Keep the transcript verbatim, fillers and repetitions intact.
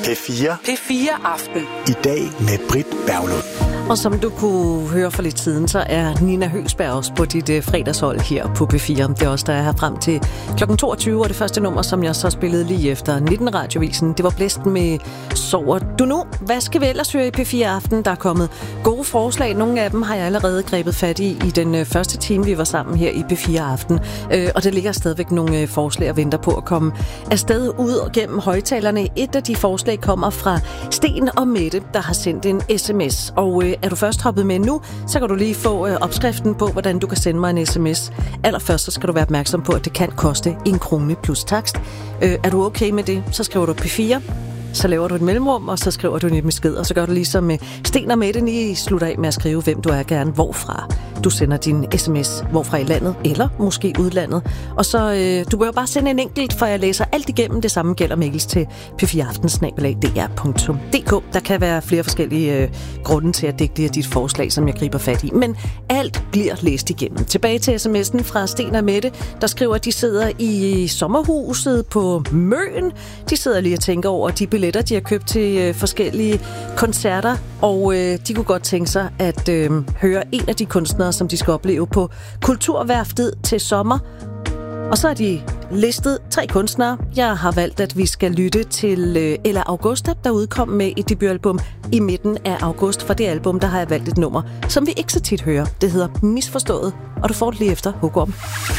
P fire. P fire Aften. I dag med Britt Berglund. Og som du kunne høre for lidt siden, så er Nina Høgsberg også på dit uh, fredagshold her på P fire. Det er også der er her frem til klokken toogtyve, og det første nummer, som jeg så spillede lige efter nitten Radiovisen, det var Blæsten med Sover du nu? Hvad skal vi ellers høre i P fire Aften? Der er kommet gode forslag. Nogle af dem har jeg allerede grebet fat i i den uh, første time, vi var sammen her i P fire Aften. Uh, og der ligger stadigvæk nogle uh, forslag og venter på at komme afsted ud gennem højtalerne. Et af de forslag kommer fra Sten og Mette, der har sendt en sms. Og uh, er du først hoppet med nu, så kan du lige få øh, opskriften på, hvordan du kan sende mig en sms. Allerførst så skal du være opmærksom på, at det kan koste en krone plus takst. Øh, er du okay med det, så skriver du P fire. Så laver du et mellemrum, og så skriver du en besked, og så gør du ligesom med Sten og Mette, lige slutter af med at skrive, hvem du er gerne, hvorfra du sender din sms, hvorfra i landet, eller måske udlandet. Og så, øh, du bør bare sende en enkelt, for jeg læser alt igennem. Det samme gælder mails til p fire aften snabel-a d r punktum d k. Der kan være flere forskellige øh, grunde til, at det ikke bliver dit forslag, som jeg griber fat i. Men alt bliver læst igennem. Tilbage til sms'en fra Sten og Mette, der skriver, at de sidder i sommerhuset på Møn. De sidder lige og tænker over de billetter, de har købt til øh, forskellige koncerter, og øh, de kunne godt tænke sig at øh, høre en af de kunstnere, som de skal opleve på Kulturværftet til sommer. Og så har de listet tre kunstnere. Jeg har valgt, at vi skal lytte til øh, Ella Augusta, der udkom med et debutalbum i midten af august. For det album, der har jeg valgt et nummer, som vi ikke så tit hører. Det hedder Misforstået, og du får det lige efter Hugorm.